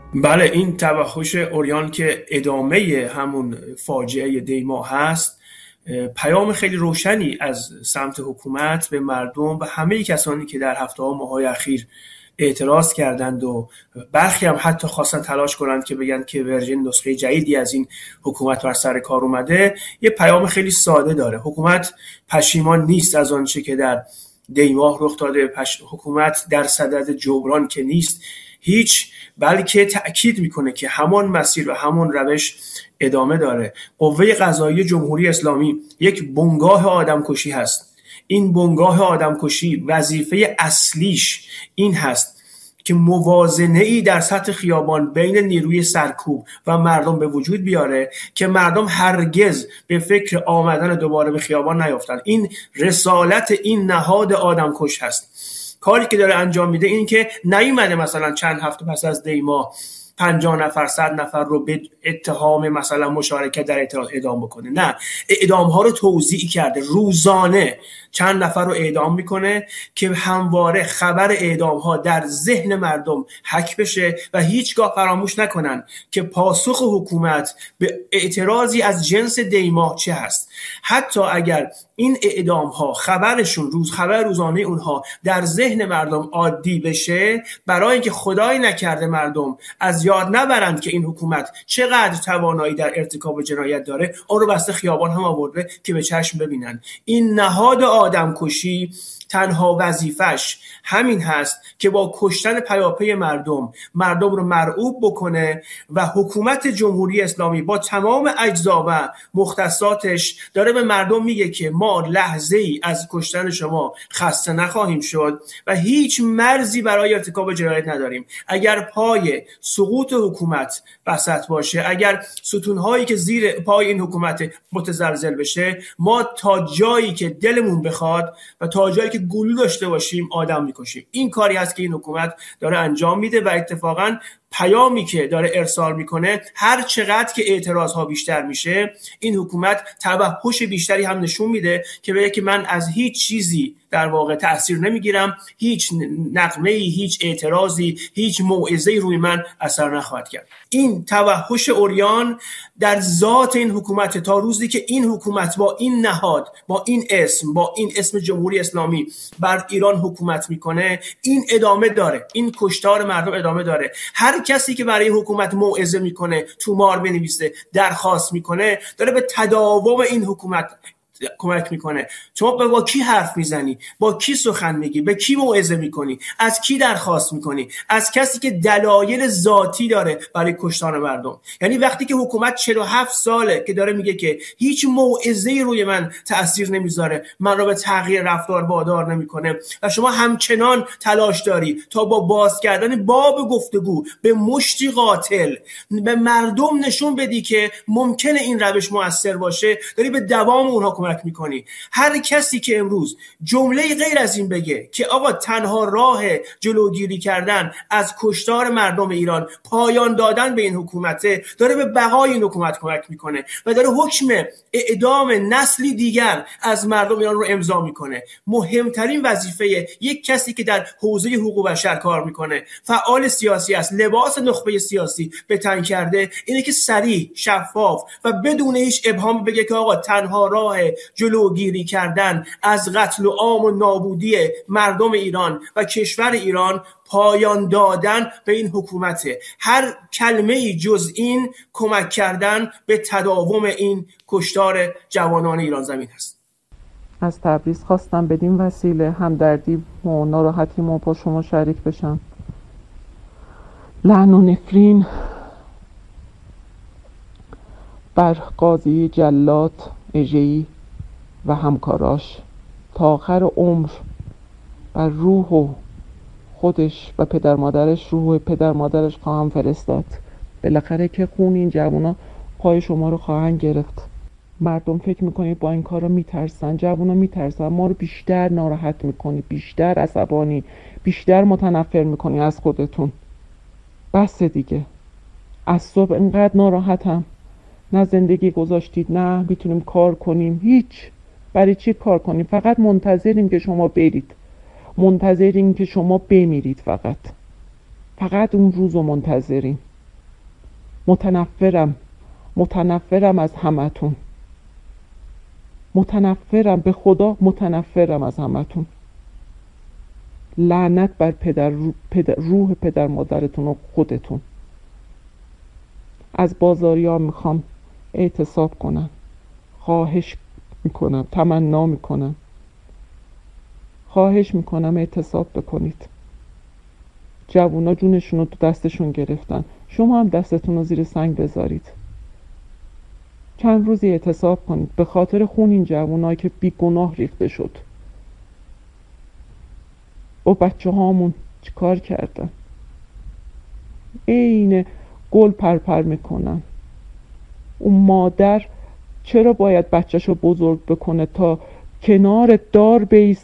بله، این توحش عریان که ادامه همون فاجعه دیما هست، پیام خیلی روشنی از سمت حکومت به مردم و همه کسانی که در هفته ها ماهای اخیر اعتراض کردند و برخی هم حتی خواستن تلاش کنند که بگن که ورژن نسخه جدیدی از این حکومت بر سر کار اومده. یه پیام خیلی ساده داره: حکومت پشیمان نیست از آنچه که در دیماه رخ داده، حکومت در صدد جبران که نیست هیچ، بلکه تأکید میکنه که همان مسیر و همان روش ادامه داره. قوه قضاییه جمهوری اسلامی یک بنگاه آدمکشی هست. این بنگاه آدمکشی وظیفه اصلیش این هست که موازنه‌ای در سطح خیابان بین نیروی سرکوب و مردم به وجود بیاره که مردم هرگز به فکر آمدن دوباره به خیابان نیفتن. این رسالت این نهاد آدمکش هست. کاری که داره انجام میده این که نیومده مثلا چند هفته پس از دیما 50 نفر 100 نفر رو به اتهام مثلا مشارکت در اعتراض اعدام بکنه. نه، اعدام ها رو توزیع کرده، روزانه چند نفر رو اعدام میکنه که همواره خبر اعدام ها در ذهن مردم حک بشه و هیچگاه فراموش نکنن که پاسخ حکومت به اعتراضی از جنس دیما چه هست. حتی اگر این اعدام ها خبر روزانه اونها در ذهن مردم عادی بشه، برای اینکه خدای نکرده مردم از یاد نبرند که این حکومت چقدر توانایی در ارتکاب جنایت داره، اون رو بسته خیابان هم آورده که به چشم ببینن. این نهاد آدمکشی تنها وظیفش همین هست که با کشتن پیاپی مردم رو مرعوب بکنه و حکومت جمهوری اسلامی با تمام اجزا و مختصاتش داره به مردم میگه که ما لحظه ای از کشتن شما خسته نخواهیم شد و هیچ مرزی برای ارتکاب جنایت نداریم. اگر پای سقوط حکومت وسط باشه، اگر ستونهایی که زیر پای این حکومت متزلزل بشه، ما تا جایی که دلمون بخواد و تا جایی که گلو داشته باشیم آدم میکشیم. این کاری هست که این حکومت داره انجام میده و اتفاقاً پیامی که داره ارسال میکنه، هر چقدر که اعتراض ها بیشتر میشه، این حکومت توحش بیشتری هم نشون میده که بگه که من از هیچ چیزی در واقع تأثیر نمیگیرم، هیچ نغمه‌ای، هیچ اعتراضی، هیچ موعظه‌ای روی من اثر نخواهد کرد. این توحش عریان در ذات این حکومت، تا روزی که این حکومت با این نهاد، با این اسم جمهوری اسلامی بر ایران حکومت میکنه، این ادامه داره، این کشتار مردم ادامه داره. هر کسی که برای حکومت موعظه میکنه، تومار بنویسه، درخواست میکنه، داره به تداوم این حکومت کمک میکنه. تو با کی حرف میزنی؟ با کی سخن میگی؟ به کی موعظه میکنی؟ از کی درخواست میکنی؟ از کسی که دلایل ذاتی داره برای کشتن مردم. یعنی وقتی که حکومت 47 ساله که داره میگه که هیچ موعظه‌ای روی من تأثیر نمیذاره، من رو به تغییر رفتار وادار نمیکنه و شما همچنان تلاش داری تا با باز کردن باب گفتگو به مشتی قاتل به مردم نشون بدی که ممکنه این روش مؤثر باشه، داری به دوام اونها کمک میکنی. هر کسی که امروز جمله غیر از این بگه که آقا تنها راه جلوگیری کردن از کشتار مردم ایران پایان دادن به این حکومته، داره به بقای این حکومت کمک میکنه و داره حکم اعدام نسلی دیگر از مردم ایران رو امضا میکنه. مهمترین وظیفه یک کسی که در حوزه حقوق بشر کار میکنه، فعال سیاسی است، لباس نخبه سیاسی به تن کرده، اینه که صریح، شفاف و بدون هیچ ابهام بگه که آقا تنها راه جلوگیری کردن از قتل و عام و نابودی مردم ایران و کشور ایران پایان دادن به این حکومته. هر کلمه‌ای جز این کمک کردن به تداوم این کشتار جوانان ایران زمین هست. از تبریز خواستم بدین وسیله همدردی و ناراحتی ما با شما شریک بشم. لعن و نفرین بر قاضی جلاد اژه‌ای و همکاراش تا آخر عمر، بر روح و خودش و پدر مادرش، روح پدر مادرش خواهم فرستاد. بالاخره که خون این جوونا پای شما رو خواهند گرفت. مردم فکر میکنید با این کارا میترسن، جوونا میترسن، ما رو بیشتر ناراحت میکنی، بیشتر عصبانی، بیشتر متنفر میکنی از خودتون. بس دیگه، از صبح اینقدر ناراحتم، نه زندگی گذاشتید، نه میتونیم کار کنیم، هیچ. برای چی کار کنیم؟ فقط منتظریم که شما برید، منتظریم که شما بمیرید، فقط اون روز رو منتظریم. متنفرم از همتون. متنفرم، به خدا متنفرم از همتون. لعنت بر روح پدر مادرتون و خودتون. از بازاریان میخوام اعتصاب کنن. خواهش میکنم، تمنا میکنم، خواهش میکنم اعتصاب بکنید. جوونا جونشون رو تو دستشون گرفتن، شما هم دستتون رو زیر سنگ بذارید. چند روزی اعتصاب کنید به خاطر خون این جوونایی که بی گناه ریخته شد. و بچه هامون چیکار کردن؟ عین گل پرپر میکنن. اون مادر چرا باید بچه‌شو بزرگ بکنه تا کنار دار بیسته